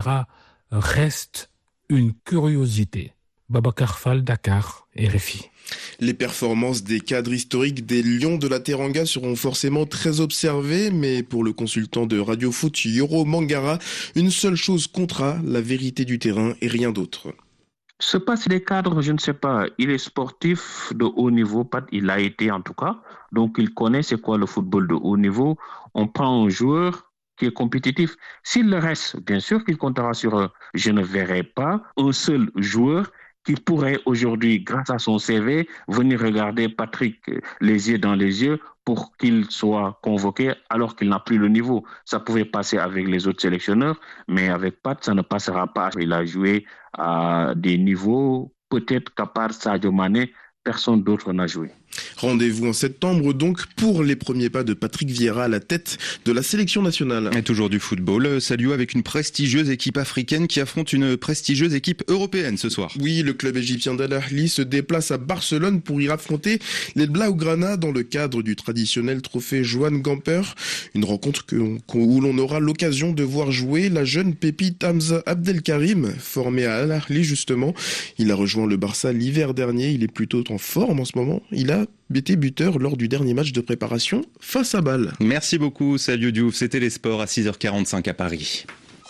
Vieira reste une curiosité. Babacar Fall, Dakar, RFI. Les performances des cadres historiques des Lions de la Teranga seront forcément très observées, mais pour le consultant de Radio Foot Yoro Mangara, une seule chose comptera, la vérité du terrain et rien d'autre. Ce passe des cadres, je ne sais pas. Il est sportif de haut niveau, il l'a été en tout cas. Donc il connaît c'est quoi le football de haut niveau. On prend un joueur qui est compétitif. S'il le reste, bien sûr qu'il comptera sur eux. Je ne verrai pas un seul joueur qui pourrait aujourd'hui, grâce à son CV, venir regarder Patrick les yeux dans les yeux pour qu'il soit convoqué alors qu'il n'a plus le niveau. Ça pouvait passer avec les autres sélectionneurs, mais avec Pat, ça ne passera pas. Il a joué à des niveaux, peut-être qu'à part Sadio Mané, personne d'autre n'a joué. Rendez-vous en septembre donc pour les premiers pas de Patrick Vieira à la tête de la sélection nationale. Et toujours du football, Saliou avec une prestigieuse équipe africaine qui affronte une prestigieuse équipe européenne ce soir. Oui, le club égyptien d'Al Ahly se déplace à Barcelone pour y affronter les Blaugrana dans le cadre du traditionnel trophée Joan Gamper. Une rencontre où l'on aura l'occasion de voir jouer la jeune pépite Hamza Abdelkarim, formé à Al Ahly justement. Il a rejoint le Barça l'hiver dernier, il est plutôt en forme en ce moment. Il a été buteur lors du dernier match de préparation face à Bâle. Merci beaucoup Saliou Diouf, c'était les sports à 6h45 à Paris.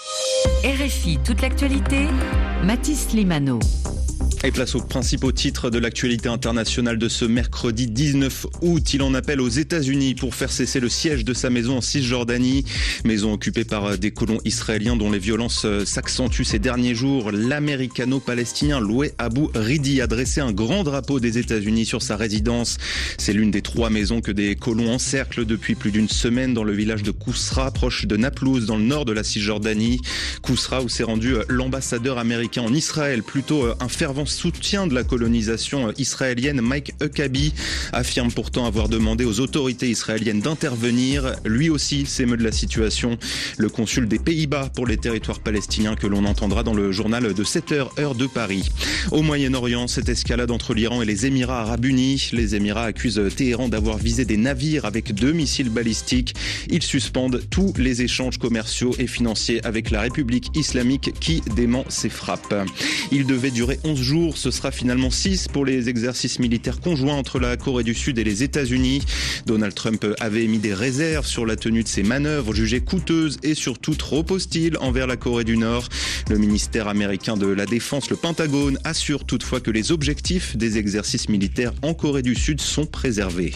RFI, toute l'actualité, Mathis Limano. Et place aux principaux titres de l'actualité internationale de ce mercredi 19 août. Il en appelle aux États-Unis pour faire cesser le siège de sa maison en Cisjordanie. Maison occupée par des colons israéliens dont les violences s'accentuent ces derniers jours. L'américano-palestinien Loué Abou Ridi a dressé un grand drapeau des États-Unis sur sa résidence. C'est l'une des 3 maisons que des colons encerclent depuis plus d'une semaine dans le village de Kousra, proche de Naplouse, dans le nord de la Cisjordanie. Kousra où s'est rendu l'ambassadeur américain en Israël, plutôt un fervent soutien de la colonisation israélienne. Mike Huckabee affirme pourtant avoir demandé aux autorités israéliennes d'intervenir. Lui aussi s'émeut de la situation. Le consul des Pays-Bas pour les territoires palestiniens que l'on entendra dans le journal de 7h, heure de Paris. Au Moyen-Orient, cette escalade entre l'Iran et les Émirats arabes unis. Les Émirats accusent Téhéran d'avoir visé des navires avec 2 missiles balistiques. Ils suspendent tous les échanges commerciaux et financiers avec la République islamique qui dément ces frappes. Il devait durer 11 jours. Ce sera finalement 6 pour les exercices militaires conjoints entre la Corée du Sud et les États-Unis. Donald Trump avait émis des réserves sur la tenue de ces manœuvres, jugées coûteuses et surtout trop hostiles envers la Corée du Nord. Le ministère américain de la Défense, le Pentagone, assure toutefois que les objectifs des exercices militaires en Corée du Sud sont préservés.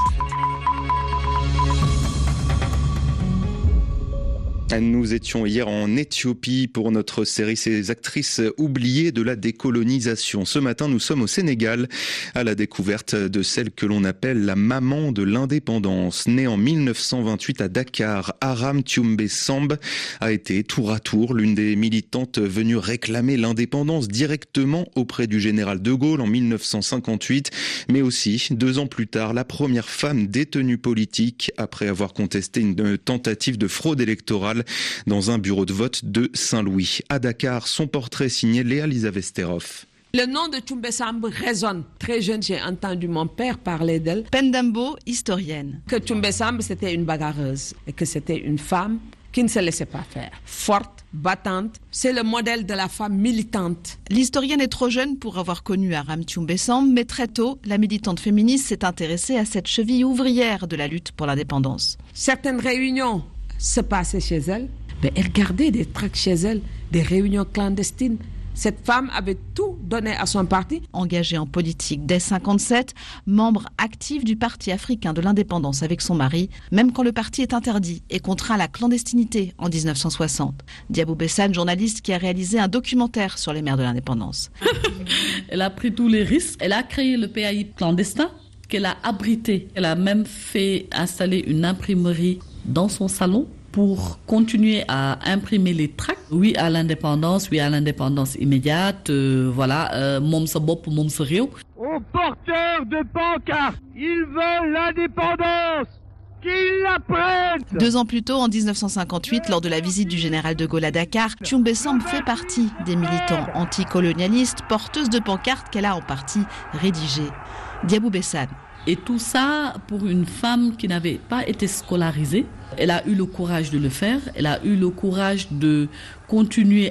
Nous étions hier en Éthiopie pour notre série Ces actrices oubliées de la décolonisation. Ce matin, nous sommes au Sénégal à la découverte de celle que l'on appelle la maman de l'indépendance. Née en 1928 à Dakar, Aram Thioumbe Samb a été tour à tour l'une des militantes venues réclamer l'indépendance directement auprès du général de Gaulle en 1958, mais aussi 2 ans plus tard, la première femme détenue politique après avoir contesté une tentative de fraude électorale dans un bureau de vote de Saint-Louis. À Dakar, son portrait signé Léa Lizavesterov. Le nom de Thioumbe Samb résonne. Très jeune, j'ai entendu mon père parler d'elle. Pendambo, historienne. Que Thioumbe Samb, c'était une bagarreuse et que c'était une femme qui ne se laissait pas faire. Forte, battante, c'est le modèle de la femme militante. L'historienne est trop jeune pour avoir connu Aram Thioumbe Samb, mais très tôt, la militante féministe s'est intéressée à cette cheville ouvrière de la lutte pour l'indépendance. Certaines réunions se passaient chez elle, mais elle gardait des tracts chez elle, des réunions clandestines. Cette femme avait tout donné à son parti. Engagée en politique dès 1957, membre active du Parti africain de l'indépendance avec son mari, même quand le parti est interdit et contraint à la clandestinité en 1960. Diabou Bessane, journaliste qui a réalisé un documentaire sur les mères de l'indépendance. Elle a pris tous les risques. Elle a créé le PAI clandestin qu'elle a abrité. Elle a même fait installer une imprimerie dans son salon pour continuer à imprimer les tracts. Oui à l'indépendance immédiate, Mom sa bop, mom sa réew. Aux porteurs de pancartes, ils veulent l'indépendance, qu'ils la prennent. 2 ans plus tôt, en 1958, lors de la visite du général de Gaulle à Dakar, Thioumbe Samb fait partie des militants anticolonialistes, porteuses de pancartes qu'elle a en partie rédigées. Diabou Bessane. Et tout ça pour une femme qui n'avait pas été scolarisée. Elle a eu le courage de le faire. Elle a eu le courage de continuer